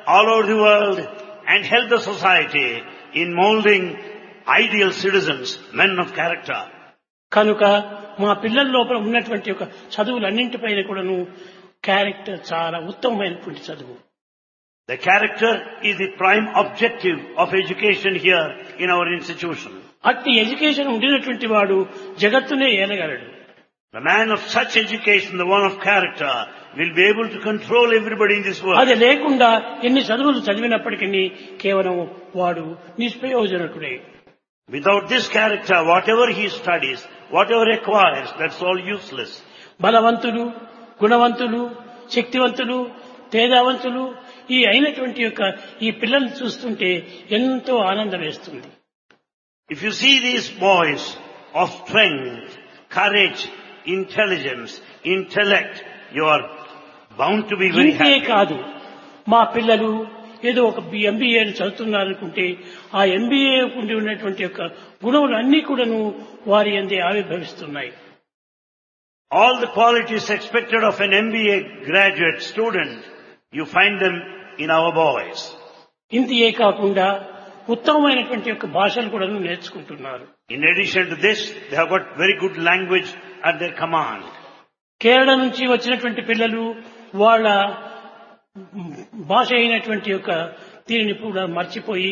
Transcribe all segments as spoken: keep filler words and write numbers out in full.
all over the world and help the society in molding ideal citizens, men of character. కనుక మా పిల్లల లోపల ఉన్నటువంటి ఒక చదువులన్నింటిపైన కూడాను క్యారెక్టర్ చాలా ఉత్తమమైనటువంటి చదువు. The character is the prime objective of education here in our institution. అట్టి ఎడ్యుకేషన్ ఉండినటువంటి వాడు జగత్తునే ఏలగలడు. The man of such education, the one of character, will be able to control everybody in this world. అది లేకుండా ఎన్ని చదువులు చదివినప్పటికీ కేవలం వాడు నిష్ప్రయోజనకుడే. Without this character, whatever he studies, whatever acquires, that's all useless. బలవంతులు, గుణవంతులు, శక్తివంతులు, తేజావంతులు ఈ అయినటువంటి యొక్క ఈ పిల్లల్ని చూస్తుంటే ఎంతో ఆనందం వేస్తుంది. If you see these boys of strength, courage, intelligence, intellect, you are bound to be very ఇంతే happy. కాదు, మా పిల్లలు ఏదో ఒక ఎంబీఏ చదువుతున్నారు అనుకుంటే ఆ ఎంబీఏ ఉండి ఉన్నటువంటి యొక్క గుణములు అన్ని కూడాను వారి అందే ఆవిర్భవిస్తున్నాయి. All the qualities expected of an M B A graduate student, you find them in our boys. ఇంతే కాకుండా ఉత్తమమైనటువంటి యొక్క భాషలు కూడా నేర్చుకుంటున్నారు. In addition to this, they have got very good language at their command. Kerala నుంచి వచ్చినటువంటి పిల్లలు వాళ్ళ భాష అయినటువంటి యొక్క దీనిని కూడా మర్చిపోయి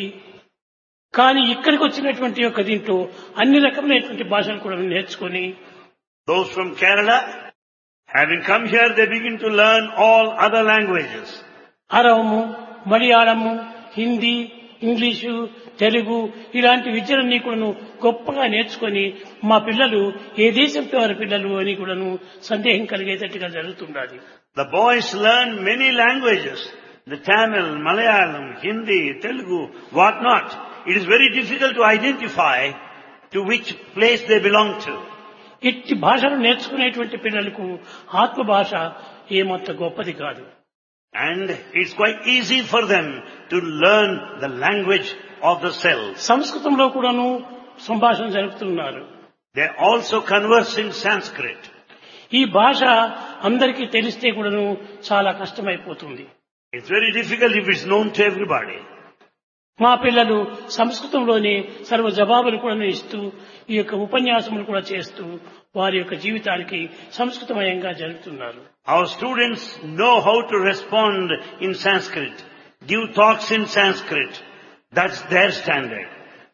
కానీ ఇక్కడికి వచ్చినటువంటి యొక్క దీంట్లో అన్ని రకమైనటువంటి భాషలు కూడా నేర్చుకొని Those from Kerala, having come here, they begin to learn all other languages. అరవము, Malayalam, Hindi, English, Telugu ఇలాంటి విద్యలన్నీ కూడాను గొప్పగా నేర్చుకొని మా పిల్లలు ఏ దేశంతో వారి పిల్లలు అని కూడాను సందేహం కలిగేటట్టుగా జరుగుతున్నది. The boys learn many languages, the Tamil, Malayalam, Hindi, Telugu, what not. It is very difficult to identify to which place they belong to. ఇట్టి భాషను నేర్చుకునేటువంటి పిల్లలకు ఆత్మ భాష ఏమంత గొప్పది కాదు. And it's quite easy for them to learn the language of the self. సంస్కృతంలో కూడాను సంభాషణ జరుపుతున్నారు. They also converse in Sanskrit. ఈ భాష అందరికీ తెలిస్తే కూడాను చాలా కష్టమైపోతుంది. It's very difficult if it's known to everybody. మా పిల్లలు సంస్కృతంలోనే సర్వ జవాబులు కూడా ఇస్తూ ఈ యొక్క ఉపన్యాసములు కూడా చేస్తూ వారి యొక్క జీవితానికి సంస్కృతమయంగా జరుగుతున్నారు. Our students know how to respond in Sanskrit, give talks in Sanskrit. That's their standard.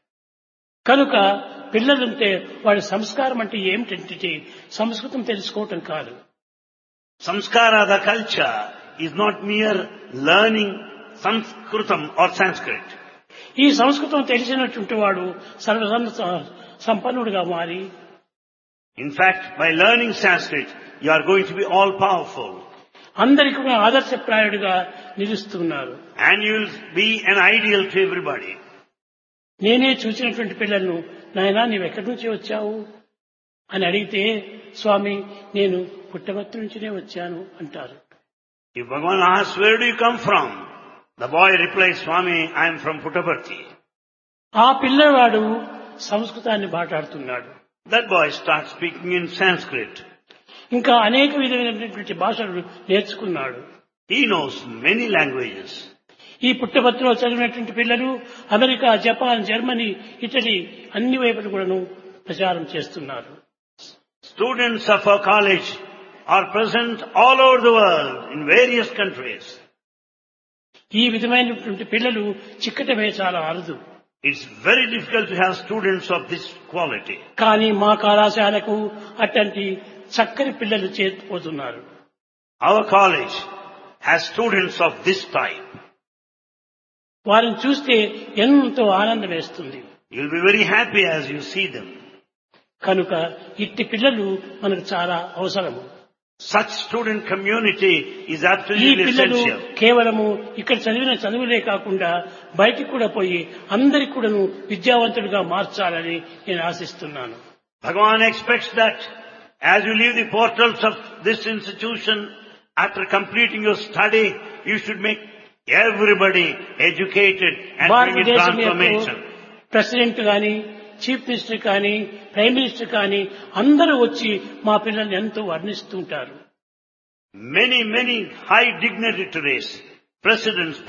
కనుక పిల్లలుంటే వాడి సంస్కారం అంటే ఏమిటంటే సంస్కృతం తెలుసుకోవటం కాదు. Samskara, the culture, is not mere learning Sanskritam or Sanskrit. ఈ సంస్కృతం తెలిసినటువంటి వాడు సర్వ సంపన్నుడిగా మారి In fact, by learning Sanskrit, you are going to be all powerful. అందరికీ కూడా ఆదర్శప్రాయుడిగా నిలుస్తున్నారు. And you will be an ideal to everybody. నేనే చూసినటువంటి పిల్లలను నాయనా నీవెక్కడి నుంచి వచ్చావు అని అడిగితే స్వామి నేను పుట్టపర్తి నుంచినే వచ్చాను అంటారు. If Bhagavan asks, where do you come from? The boy replies, Swami, I am from Puttaparthi. ఆ పిల్లవాడు సంస్కృతాన్ని మాట్లాడుతున్నాడు. That boy starts speaking in Sanskrit. ఇంకా అనేక విధమైనటువంటి భాషలు నేర్చుకున్నాడు. He knows many languages. ఈ పుట్టపర్తిలో చదివినటువంటి పిల్లలు అమెరికా, జపాన్, జర్మనీ, ఇటలీ అన్ని వైపులు కూడాను ప్రచారం చేస్తున్నారు. Students of our college are present all over the world in various countries. ఈ విధమైనటువంటి పిల్లలు చిక్కటమే చాలా అరుదు. It's very difficult to have students of this quality. కానీ మా కళాశాలకు అట్లాంటి చక్కని పిల్లలు చేరిపోతున్నారు. Our college has students of this type. వారిని చూస్తే ఎంతో ఆనందం వేస్తుంది. You'll be very happy as you see them. కనుక ఇట్టి పిల్లలు మనకు చాలా అవసరము. Such student community is ఈ absolutely పిల్లలు essential. కేవలము ఇక్కడ చదివిన చదువులే కాకుండా బయటికి కూడా పోయి అందరికి కూడాను విద్యావంతులుగా మార్చాలని నేను ఆశిస్తున్నాను. Bhagavan expects that as you leave the portals of this institution, after completing your study, you should make everybody educated and bring in భారతదేశం యొక్క transformation. ప్రెసిడెంట్ కానీ, చీఫ్ మినిస్టర్ కానీ, ప్రైమ్ మినిస్టర్ కానీ అందరూ వచ్చి మా పిల్లల్ని ఎంతో వర్ణిస్తుంటారు. Many, many high dignitaries, presidents,